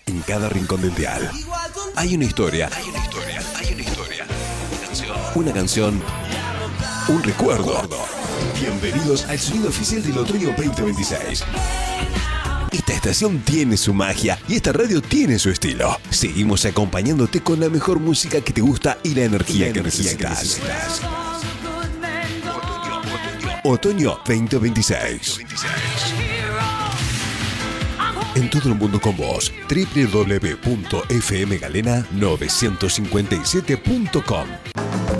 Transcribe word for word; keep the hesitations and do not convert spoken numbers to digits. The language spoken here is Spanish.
En cada rincón del dial hay una historia, hay una historia, hay una historia. Una canción, un recuerdo. Bienvenidos al sonido oficial del Otoño veinte veintiséis. Esta estación tiene su magia y esta radio tiene su estilo. Seguimos acompañándote con la mejor música que te gusta y la energía, y la que, energía necesitas. que necesitas. Otoño veinte veintiséis. En todo el mundo con vos. doble u doble u doble u punto f m galena novecientos cincuenta y siete punto com.